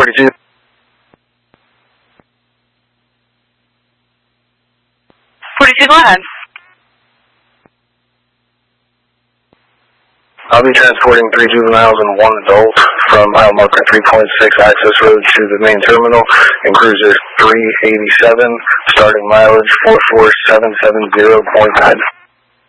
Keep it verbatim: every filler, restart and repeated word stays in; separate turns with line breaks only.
forty-two.
forty-two, go ahead.
I'll be transporting three juveniles and one adult from mile marker three point six access road to the main terminal in cruiser three eighty-seven, starting mileage four four seven seven zero point nine.